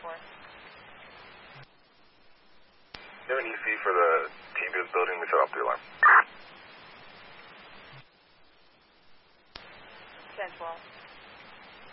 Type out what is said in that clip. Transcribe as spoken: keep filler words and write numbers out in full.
four. Do you have an E C for the T B building we set off the alarm? ten twelve.